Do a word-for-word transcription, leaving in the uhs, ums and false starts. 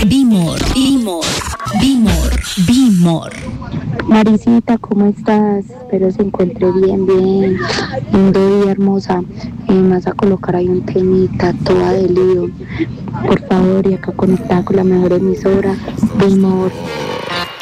Bimor, Bimor, Bimor, Bimor. Marisita, ¿cómo estás? Espero se encuentre bien, bien. Lindo día, hermosa. Eh, me vas a colocar ahí un temita, toda de lío. Por favor, y acá conectada con la mejor emisora, Bimor.